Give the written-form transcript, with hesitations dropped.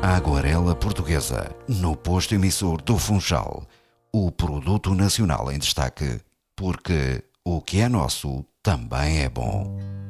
A Aguarela Portuguesa, no posto emissor do Funchal. O produto nacional em destaque, porque o que é nosso também é bom.